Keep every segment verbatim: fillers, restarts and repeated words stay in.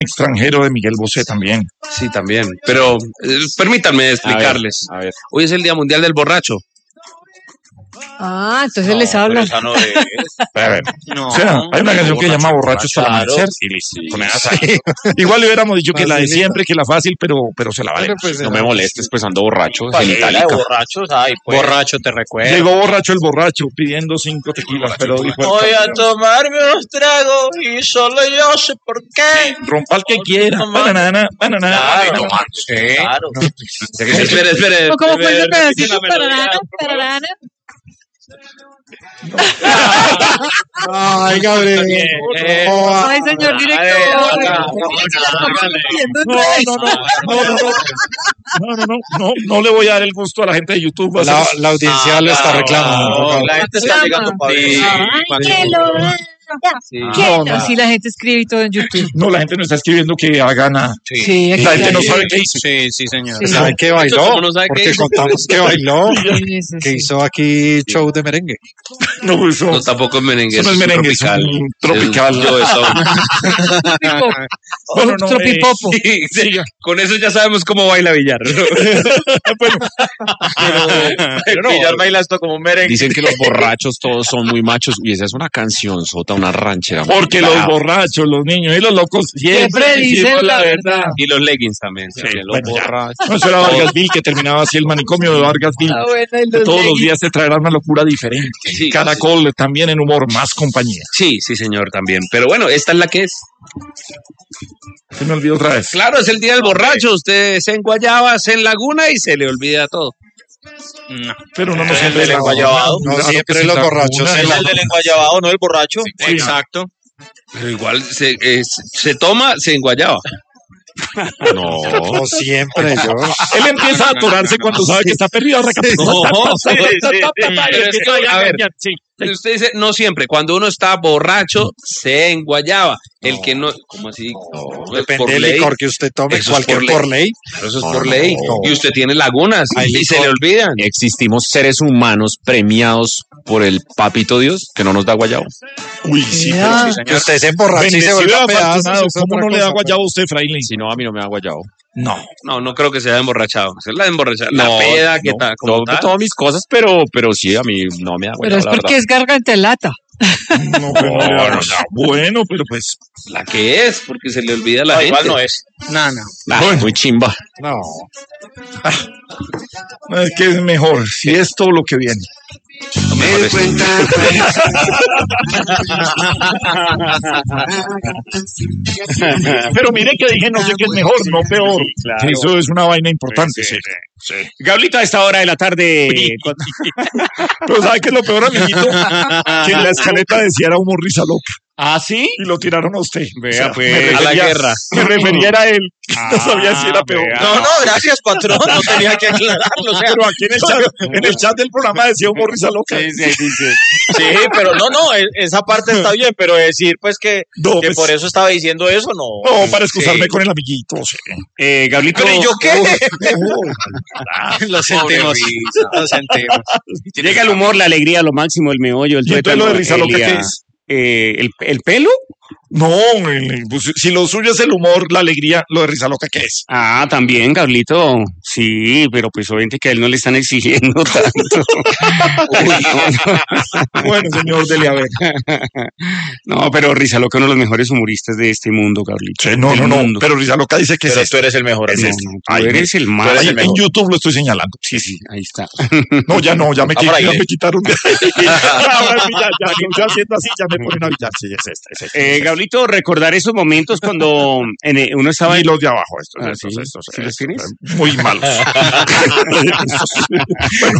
extranjero de Miguel Bosé también. Sí, también. Pero eh, permítanme explicarles. A ver, a ver. Hoy es el Día Mundial del Borracho. Ah, entonces No, les pero hablo. esa no es. A ver, No. o sea, hay una canción que se llama Borracho hasta el Claro. amanecer. Y listo, con esa sale. Igual le hubiéramos dicho que la de siempre, que la fácil, pero, pero se la vale. No me molestes, pues ando borracho. Para En que Itálica. de borrachos, ay, pues. Borracho te recuerdo. Llegó borracho el borracho pidiendo cinco tequilas, pero dijo el Voy a campeón, tomarme unos tragos y solo yo sé por qué. rompa el que quiera. Tomando. Banana, banana. Claro, Sí. claro. Espere, espere. ¿O cómo fue ese espere, pedacito? repite la melodía. Pararana, pararana. Ay, Gabriel. Eh, Oh, Ay, señor director. No, no, no, no, no, no. No, no, no, no, no le voy a dar el gusto a la gente de YouTube. Va a la, ser- la audiencia lo está reclamando. No, la gente está llegando para ver. Sí. Ay, que lo haga. ¿Quién? Así la gente escribe y todo en YouTube. No, la gente no está escribiendo que haga nada. Sí, aquí La gente no hay- sabe qué hizo. Sí, sí, señor. Sí. ¿Sabe qué bailó? ¿Cómo no sabe qué Porque hizo? contamos que bailó, Sí, sí, que sí. hizo aquí show de merengue. No, eso, No, tampoco es merengue. eso no es merengue, es un tropical. Yo eso. No, no, no, Tropipopo. eh, Sí, sí, con eso ya sabemos cómo baila Villar. bueno, Pero Villar baila esto como un merengue. Dicen que los borrachos todos son muy machos. Y esa es una canción sota, una ranchera. porque los borrachos, los niños y los locos siempre, Siempre dicen decimos la verdad. Y los leggings también. Sí, también, los bueno, ya. borrachos. No, eso era Vargasville, que terminaba así el manicomio de Vargasville. Ah, bueno, y Que los todos los leggings. días te traerá una locura diferente. Sí, Caracol también en humor, más compañía. Sí, sí, señor, también. Pero bueno, esta es la que es. Se me olvidó otra vez. Claro, es el día del borracho. Usted se enguayaba, se en laguna y se le olvida todo. Pero uno no El siempre del es enguayabado. No Claro siempre que sí, los la borrachos cuna, en Es la- el del enguayabado, no el borracho. Exacto. Pero igual se, eh, se toma, se enguayaba. No. No siempre, yo. Él empieza a atorarse cuando sabe que está perdido. No, sí, sí, sí. Pero es que, a ver, Sí. usted dice, no siempre. Cuando uno está borracho, se enguayaba. El que no, ¿cómo así? No, es Depende por del ley. licor que usted tome, Eso es cualquier por ley. por ley. Pero eso es No, por no, ley. no. Y usted tiene lagunas Hay y se licor. le olvidan. Existimos seres humanos premiados por el papito Dios que no nos da guayabo. Uy, sí, Ya. pero Que usted se emborracha y se bendecido vuelve y a afortunado. pedazos. es ¿Cómo otra no le da cosa, guayabo a usted, fraile? Si no, a mí no me da guayabo. No. No, no creo que se haya emborrachado. Es la emborrachada. La No, peda que no, tal. como no, tal. todas mis cosas, pero, pero sí, a mí no me da Pero guayabo, es la porque verdad. es garganta en lata. No, pero no le da guayabo. Bueno, pero pues. La que es, porque se le olvida a la No, gente. igual no es. No, no. Ah, muy chimba. No. Es que es mejor. Si es todo lo que viene. Me doy cuenta. Pero mire que dije no sé qué es mejor, no peor. claro. Que eso es una vaina importante. Sí, sí. Gablito, a esta hora de la tarde. Pero ¿sabe qué es lo peor, amiguito? Que en la escaleta decía era humor risa loca. ¿Ah, sí? Y lo tiraron a usted. Vea, me pues, refería- a la guerra. Me refería a él. No sabía si era peor. vea. No, no, gracias, patrón. No tenía que aclararlo. O sea, Pero aquí en el chat, en el chat del programa decía humor risa loca. Sí, sí, dice. sí, pero no, no, e- esa parte está bien, pero decir pues que, No, que pues, por eso estaba diciendo eso, no. no, para excusarme Sí. con el amiguito. Sí. Eh, Gablito. Pero ¿y yo qué? Lo sentimos. Lo sentimos. Llega el humor, la alegría, lo máximo, el meollo, el ¿Y entonces lo de risa loca Elia. qué es? Eh, el, ¿El pelo? No, el- pues, si lo suyo es el humor, la alegría, lo de risa loca, ¿qué es? Ah, también, Gablito. Sí, pero pues obviamente que a él no le están exigiendo tanto. Uy, no, Bueno, señor Dele, a ver. no. No, pero Risa Loca, uno de los mejores humoristas de este mundo, Gablito. Sí, no, Del no, no, mundo. pero risa loca dice que Pero es tú este. eres el mejor. Es amigo. No, este. no, tú Ay, eres el más. eres Ahí el en mejor. YouTube lo estoy señalando. Sí, sí, ahí está. No, ya no, ya me, Ah, qui- por ahí, ya eh. me quitaron. de- Ahora sí, ya, ya, yo haciendo así, ya me ponen a billar. Sí, es este, es este. Eh, Gablito, recordar esos momentos cuando en, eh, uno estaba Y en... los de abajo, estos, Ah, estos, ¿sí? estos, ¿Sí los estos, tienes? eh, muy malos. Bueno,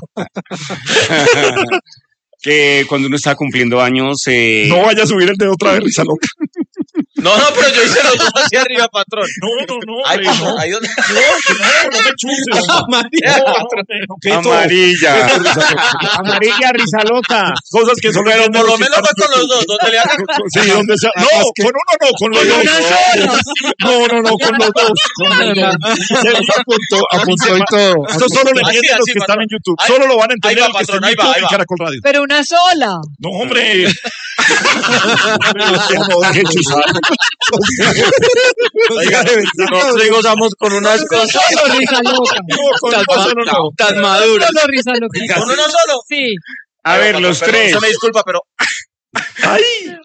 que cuando uno estaba cumpliendo años... Eh, no vaya a subir el dedo otra vez, risa loca. No, no, pero yo hice los dos hacia arriba, patrón. No, no, no. Ay, hombre, patrón, no. ahí donde. No, no, no me chuses. María. No, no, que todo. Amarilla. Eso, risa loca. Amarilla, Risa Loca. Cosas que solo Pero entienden por lo los menos que fue están con los dos, donde le hagan. Sí, donde sea. No, con uno no, con los dos. No, no, no, con los dos. Con los dos. Se los apuntó, apuntó y todo. Esto solo lo Así, entienden los así, que están patrón. en YouTube. Ahí- Solo lo van a entender ahí va, los que estén patrón, en ahí va, YouTube ahí y va. Caracol Radio. Pero una sola. No, hombre. No, no, deje chuzar. Oiga, nosotros sí gozamos con unas cosas. Solo risa loca. Tan, tan, tan maduras. Solo risa loca. ¿Con uno solo? Sí. A ver, los Perdón, tres. se me disculpa, pero ¡Ay!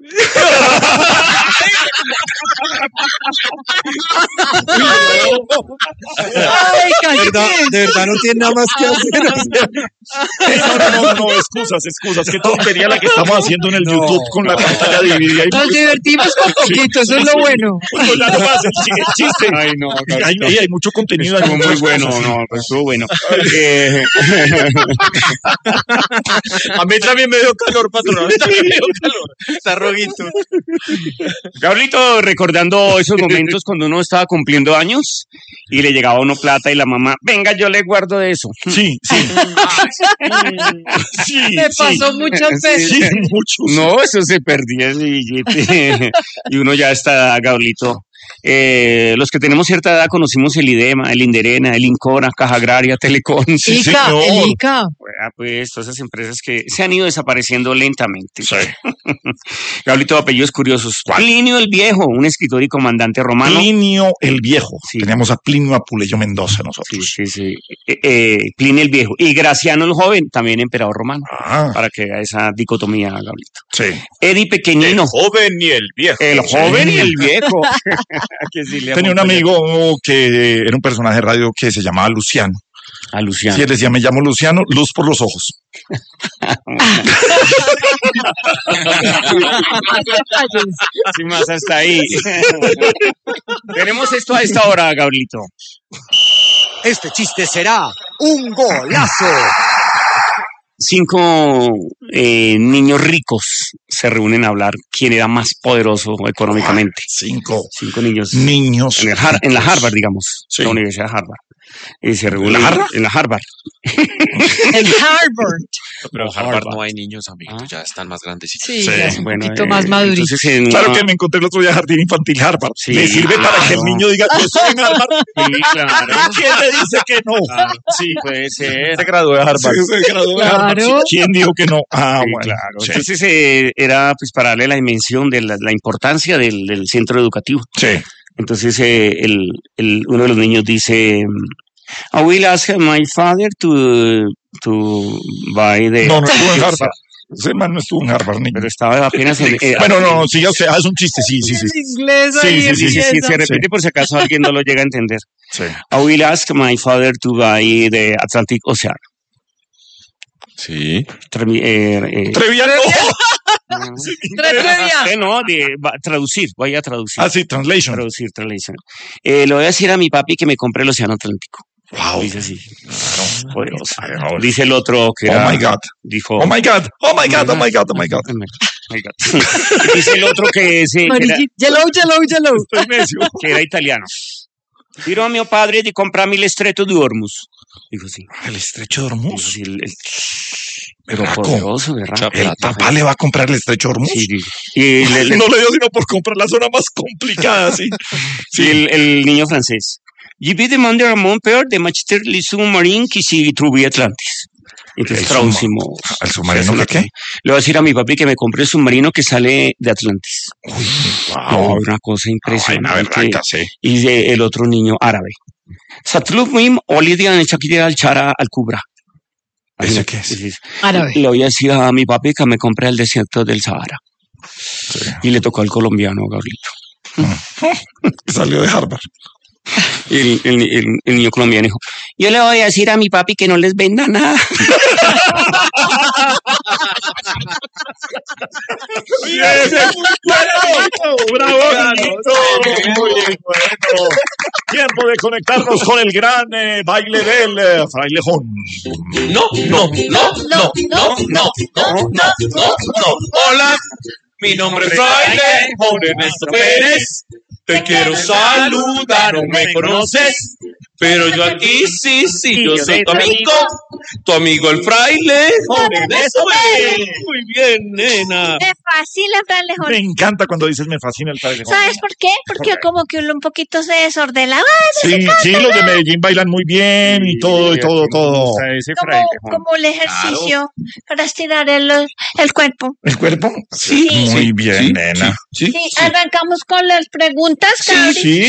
Ay, De verdad, cállate. de verdad no tiene nada más que hacer. o sea, No, no, no, no, excusas, excusas. Qué tontería la que estamos haciendo en el No. YouTube con la pantalla dividida. Y Nos divertimos con poquito, eso es lo bueno. Pues ya no más, sigue el chiste. Ay, no, Hay, hay, hay mucho contenido. hay estuvo muy muchas bueno, cosas. no, pues estuvo bueno. Eh, a mí también me dio calor, patrón. A mí también me dio calor. Está rojito. Gabrielito, recordando esos momentos cuando uno estaba cumpliendo años y le llegaba a uno plata y la mamá, venga, yo le guardo de eso. Sí, sí. Sí, Me sí. pasó muchas veces. Sí, muchos. No, eso se perdía ese billete. Y uno ya está, Gabrielito. Eh, los que tenemos cierta edad conocimos el IDEMA, el Inderena, el Incora, Caja Agraria, Telecom. Sí, Ica, señor. el Ica. Ah, pues todas esas empresas que se han ido desapareciendo lentamente. Sí. Gabrielito, apellidos curiosos. Plinio el Viejo, un escritor y comandante romano. Plinio el Viejo. Sí. Teníamos a Plinio Apuleyo Mendoza Sí, nosotros. sí, sí. Eh, eh, Plinio el Viejo. Y Graciano el Joven, también emperador romano. Ah, Para que vea esa dicotomía, Gabrielito. sí. Eddie Pequeñino. Joven y el viejo. El joven y el viejo. Que sí le Tenía un amo, amigo que era un personaje de radio que se llamaba Luciano. A Luciano. Sí, él decía, me llamo Luciano, luz por los ojos. Sí, más hasta ahí. Tenemos esto a esta hora, Gabrielito. Este chiste será un golazo. Cinco eh, niños ricos se reúnen a hablar quién era más poderoso económicamente. Cinco Cinco niños niños. en, el Har- en la Harvard, digamos, Sí. la Universidad de Harvard. Y se reúnen ¿La Harvard? en la Harvard. El Harvard. Pero en Harvard no hay niños, amiguitos, ya están más grandecitos. Sí, Sí, ya es un Bueno, poquito eh, más madurito. entonces en Claro una- que me encontré el otro día Jardín Infantil Harvard. Sí, Le sirve para que el claro. niño diga, yo estoy en Harvard. Sí, claro. ¿Quién me dice que no? Ah, sí, puede ser. Se graduó de Harvard. Sí, se graduó de Harvard. Claro. ¿Quién dijo que no? Ah, Sí, bueno. claro. Sí. Entonces eh, era pues para darle la dimensión de la, la importancia del, del centro educativo. Sí. Entonces eh, el, el- uno de los niños dice, I will ask my father to, to buy the... No, no estuvo en Harvard. Ese man no estuvo en Harvard, niño. Pero estaba apenas en... eh, Bueno, no, no, sí, ya usted, ah, es un chiste, sí, sí, sí. El inglés Sí, ahí sí, sí, Sí, sí, sí, empieza. se repite por si acaso alguien no lo llega a entender. Sí. I will ask my father to buy the Atlantic Ocean. Sí. Tremi- eh, eh, Trivial, no. Trivia. eh, no, de, va- traducir, voy a traducir. Ah, sí, translation. Traducir, translation. Eh, le voy a decir a mi papi que me compre el Océano Atlántico. Wow. Dice así. Poderoso. Ay, no. Dice el otro que Oh era- my God. dijo. Oh my God. Oh my God. Oh my God. Oh my God. Oh my God. Dice el otro que, ese, que, era, Amarillito. Yellow, yellow, yellow. que era italiano. Tiro a mi padre di comprarmi il stretto di Hormuz. Dijo así. El estrecho de Dijo Hormuz. así, el, el- pero Berraco. poderoso, ¿verdad? El papá le va a comprar el estrecho de Hormuz. Sí, sí. Y, le- le- No le dio sino por comprar la zona más complicada, sí. y el, el niño francés. Je vais demander à mon père de m'acheter le sous-marin qui s'y trouve Atlantis. Entonces El traducimos. ¿El submarino Sí, que qué? Le voy a decir a mi papi que me compre el submarino que sale de Atlantis. No, Wow. una cosa Vaina impresionante. berraca, sí. Y de el otro niño árabe. Satluf Mim, Olidia en Shakira al Chara al Kubra. ¿Ese qué es? Sí, sí. Árabe. Le voy a decir a mi papi que me compre el desierto del Sahara. Y le tocó al colombiano, Gabrielito. Salió de Harvard. Y el, el- el- el niño colombiano dijo, yo le voy a decir a mi papi que no les venda nada. ¡Bravo, amiguito! Muy bueno. Tiempo de conectarnos con el gran eh, baile del eh, frailejón. No, no, no, no, no, no, no, no, no, no. Hola, mi nombre es Fraile Jorge Ernesto Pérez. Te quiero saludar, ¿no me conoces? Pero yo aquí sí, sí, yo soy tu amigo, tu amigo el fraile. Joven, eso es. Muy bien, nena. Me fascina el fraile Me joven. encanta cuando dices me fascina el fraile. ¿Sabes por qué? Porque como que uno un poquito se desordena. Sí, sí, los de Medellín bailan muy bien y todo, y todo, todo. Como, como el ejercicio para estirar el, el cuerpo. ¿El cuerpo? Sí. Muy bien, sí, nena. Sí, Sí, arrancamos con las preguntas, Sí, Gabriel. sí.